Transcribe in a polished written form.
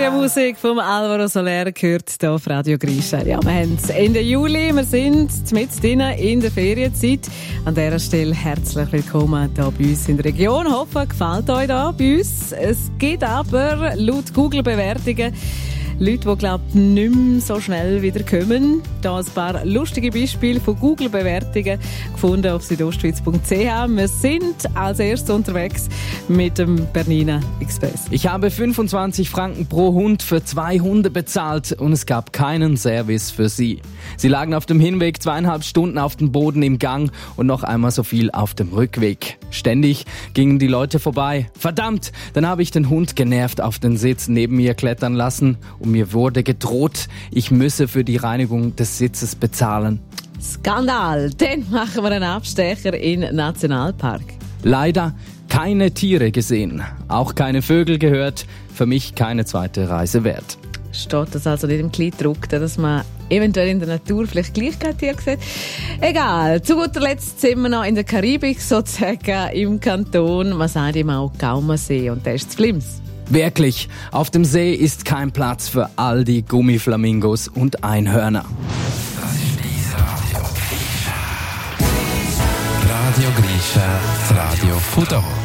Ferienmusik vom Alvaro Soler gehört hier auf Radio Grisha. Ja, wir haben Ende Juli, wir sind mitten in der Ferienzeit. An dieser Stelle herzlich willkommen hier bei uns in der Region. Hoffe, gefällt euch da bei uns. Es gibt aber laut Google-Bewertungen Leute, die, glaube ich, nicht mehr so schnell wieder kommen. Da ein paar lustige Beispiele von Google-Bewertungen gefunden auf südostschweiz.ch. Wir sind als erstes unterwegs mit dem Bernina Express. Ich habe 25 Franken pro Hund für 2 Hunde bezahlt und es gab keinen Service für sie. Sie lagen auf dem Hinweg 2,5 Stunden auf dem Boden im Gang und noch einmal so viel auf dem Rückweg. Ständig gingen die Leute vorbei. Verdammt, dann habe ich den Hund genervt auf den Sitz neben mir klettern lassen und mir wurde gedroht, ich müsse für die Reinigung des Sitzes bezahlen. Skandal! Dann machen wir einen Abstecher in den Nationalpark. Leider keine Tiere gesehen, auch keine Vögel gehört, für mich keine zweite Reise wert. Steht das also nicht im Kleidruck, dass man eventuell in der Natur vielleicht gleich keine Tiere sieht? Egal, zu guter Letzt sind wir noch in der Karibik, sozusagen im Kanton. Man sagt immer auch Gaumensee und der ist zu Flims. Wirklich, auf dem See ist kein Platz für all die Gummiflamingos und Einhörner. Das ist dein Radio Grisha. Radio Grisha, das Radio von hier.